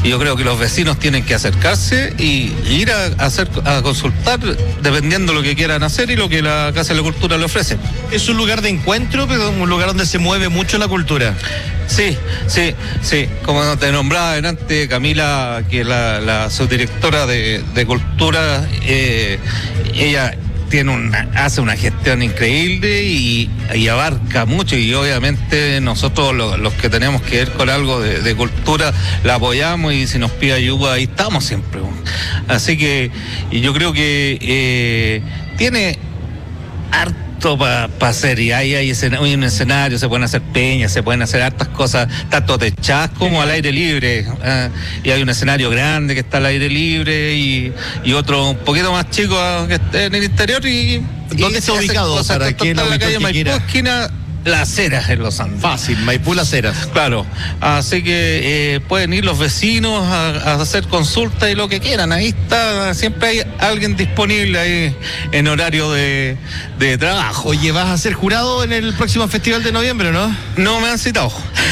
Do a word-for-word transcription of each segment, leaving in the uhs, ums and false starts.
Y yo creo que los vecinos tienen que acercarse y ir a, a hacer a consultar dependiendo de lo que quieran hacer y lo que la Casa de la Cultura le ofrece. Es un lugar de encuentro, pero un lugar donde se mueve mucho la cultura. Sí, sí, sí. Como te nombraba antes, Camila, que es la, la subdirectora de, de Cultura, eh, ella tiene una, hace una gestión increíble y, y abarca mucho, y obviamente nosotros los, los que tenemos que ver con algo de, de cultura la apoyamos, y si nos pide ayuda ahí estamos siempre. Así que y yo creo que eh, tiene harto para pa hacer, y ahí hay, escena, hay un escenario, se pueden hacer peñas, se pueden hacer hartas cosas, tanto techadas como al aire libre, eh, y hay un escenario grande que está al aire libre y, y otro un poquito más chico que esté en el interior. Y ¿dónde y está ubicado? Cosas, Para quien está en la calle Maipú, esquina Las Heras, en Los Andes. Fácil, Maipú Las Heras. Claro, así que eh, pueden ir los vecinos a, a hacer consultas y lo que quieran. Ahí está, siempre hay alguien disponible ahí en horario de, de trabajo. Oye, ¿vas a ser jurado en el próximo festival de noviembre, no? No me han citado.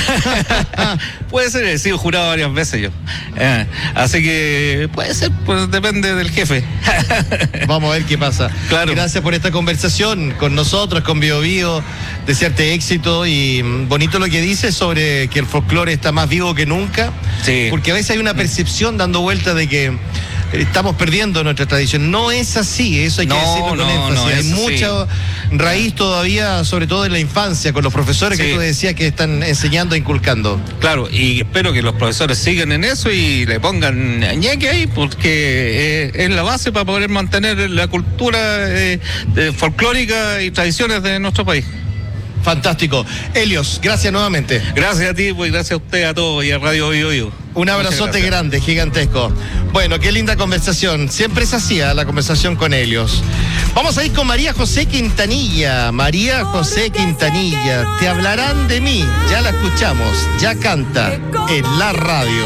Puede ser, he sido jurado varias veces yo. Eh, así que puede ser, pues depende del jefe. Vamos a ver qué pasa. Claro. Gracias por esta conversación con nosotros, con Bio Bio. Desearte éxito, y bonito lo que dices sobre que el folclore está más vivo que nunca. Sí. Porque a veces hay una percepción dando vuelta de que estamos perdiendo nuestra tradición. No es así, eso hay que No, decirlo con no, énfasis. no, hay eso mucha sí. raíz todavía, sobre todo en la infancia, con los profesores Sí. que tú decías que están enseñando e inculcando. Claro, y espero que los profesores sigan en eso y le pongan ñeque ahí, porque eh, es la base para poder mantener la cultura eh, de folclórica y tradiciones de nuestro país. Fantástico. Helios, gracias nuevamente. Gracias a ti, pues gracias a usted, a todos, y a Radio Bio Bio. Un abrazote grande, gigantesco. Bueno, qué linda conversación. Siempre es así, ¿eh? La conversación con Helios. Vamos a ir con María José Quintanilla. María José Quintanilla. Te hablarán de mí. Ya la escuchamos. Ya canta en la radio.